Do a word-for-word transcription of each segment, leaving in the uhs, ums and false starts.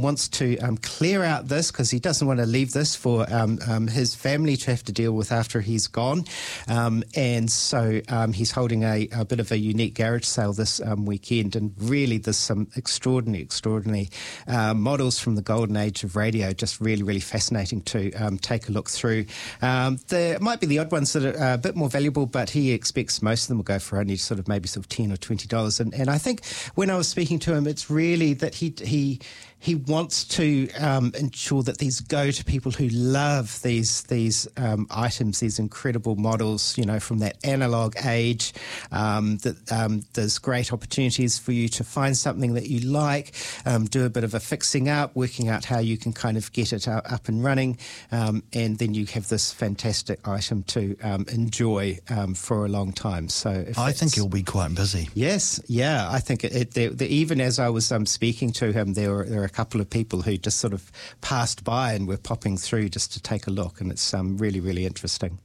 wants to um, clear out this because he doesn't want to leave this for um, um, his family to have to deal with after he's gone. Um, and so um, he's holding a, a bit of a unique garage sale this um, weekend. And really, there's some extraordinary, extraordinary uh, models from the golden age of radio, just really, really fascinating to um, take a look through. Um, there might be the odd ones that are a bit more valuable, but he expects most of them will go for only sort of maybe sort of ten or twenty dollars. And, and I think when I was speaking to him, it's really that he he he wants to um, ensure that these go to people who love these these um, items, these incredible models, you know, from that analog age. Um, that um, there's great opportunities for you to find something that you like, um, do a bit of a fixing up, working out how you can kind of get it up and running, um, and then you have this fantastic item to um, enjoy um, for a long time. So if I think he'll be quite busy. Yes, yeah, I think it. it the, the, even as I was um, speaking to him, there were there were a couple of people who just sort of passed by and were popping through just to take a look, and it's um, really, really interesting.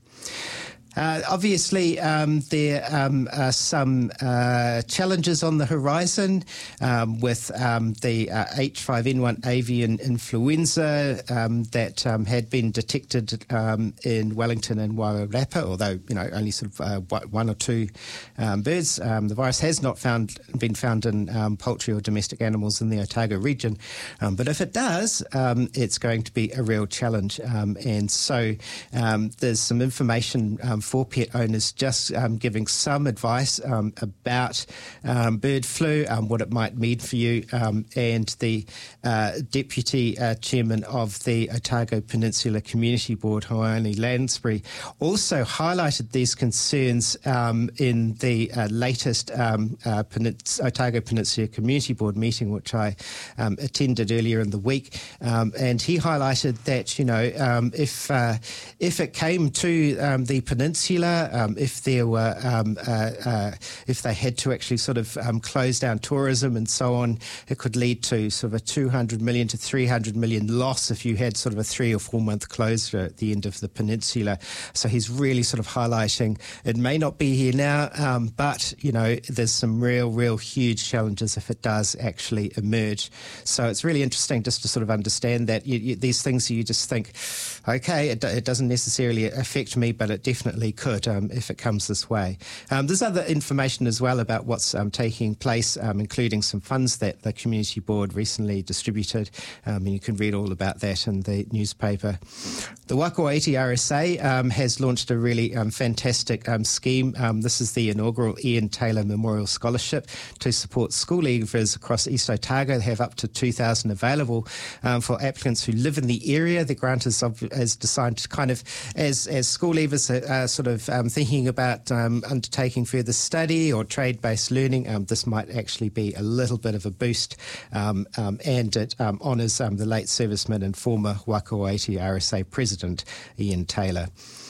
Uh, obviously, um, there um, are some uh, challenges on the horizon um, with um, the uh, H five N one avian influenza um, that um, had been detected um, in Wellington and Wairarapa, although, you know, only sort of uh, one or two um, birds. Um, the virus has not found been found in um, poultry or domestic animals in the Otago region. Um, but if it does, um, it's going to be a real challenge. Um, and so um, there's some information um, for pet owners, just um, giving some advice um, about um, bird flu, um, what it might mean for you. Um, and the uh, Deputy uh, Chairman of the Otago Peninsula Community Board, Hawani Lansbury, also highlighted these concerns um, in the uh, latest um, uh, Penins- Otago Peninsula Community Board meeting, which I um, attended earlier in the week. Um, and he highlighted that, you know, um, if uh, if it came to um, the peninsula, um, if there were, um, uh, uh, if they had to actually sort of um, close down tourism and so on, it could lead to sort of a two hundred million to three hundred million loss if you had sort of a three or four month closure at the end of the peninsula. So he's really sort of highlighting it may not be here now, um, but, you know, there's some real, real huge challenges if it does actually emerge. So it's really interesting just to sort of understand that you, you, these things you just think, okay, it, it doesn't necessarily affect me, but it definitely could um, if it comes this way. Um, there's other information as well about what's um, taking place, um, including some funds that the Community Board recently distributed, um, and you can read all about that in the newspaper. The Waka o Iti R S A um, has launched a really um, fantastic um, scheme. Um, this is the inaugural Ian Taylor Memorial Scholarship to support school leavers across East Otago. They have up to two thousand available um, for applicants who live in the area. The grant is, is designed to kind of, as, as school leavers are, are sort of um, thinking about um, undertaking further study or trade-based learning, um, this might actually be a little bit of a boost. Um, um, and it um, honours um, the late serviceman and former Waka o Iti R S A President, Ian Taylor.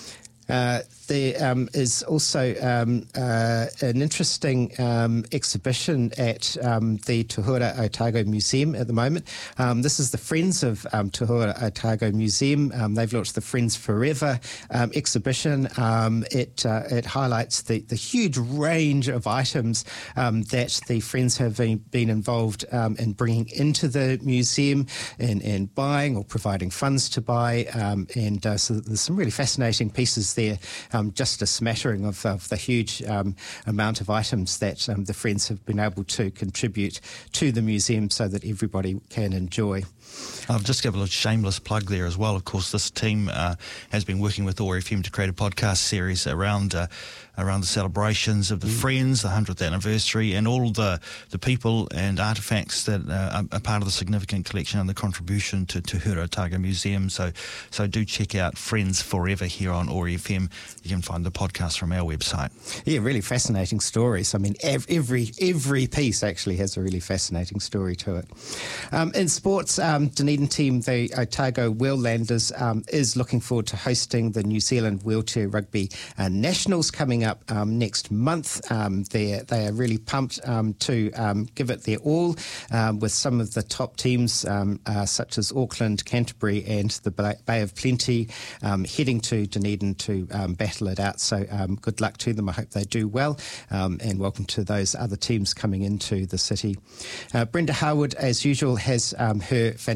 Uh, there um, is also um, uh, an interesting um, exhibition at um, the Tuhura Otago Museum at the moment. Um, this is the Friends of um, Tuhura Otago Museum. Um, they've launched the Friends Forever um, exhibition. Um, it uh, it highlights the, the huge range of items um, that the Friends have been, been involved um, in bringing into the museum and, and buying or providing funds to buy. Um, and uh, so there's some really fascinating pieces there. Um, just a smattering of, of the huge um, amount of items that um, the Friends have been able to contribute to the museum so that everybody can enjoy. I'll just give a little shameless plug there as well. Of course, this team uh, has been working with O A R F M to create a podcast series around uh, around the celebrations of the mm. Friends, the hundredth anniversary, and all the, the people and artefacts that uh, are part of the significant collection and the contribution to Tuhura Otago Museum. So, so do check out Friends Forever here on O A R F M. You can find the podcast from our website. Yeah, really fascinating stories. I mean, every every piece actually has a really fascinating story to it. Um, in sports, um, Dunedin team, the Otago Wheellanders, um, is looking forward to hosting the New Zealand Wheelchair Rugby uh, Nationals coming up um, next month. Um, they they are really pumped um, to um, give it their all um, with some of the top teams um, uh, such as Auckland, Canterbury and the Bay of Plenty um, heading to Dunedin to um, battle it out. So um, good luck to them. I hope they do well, um, and welcome to those other teams coming into the city. Uh, Brenda Harwood, as usual, has um, her